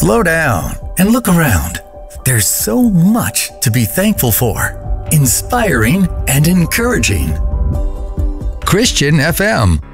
Slow down and look around. There's so much to be thankful for. Inspiring and encouraging. Christian FM.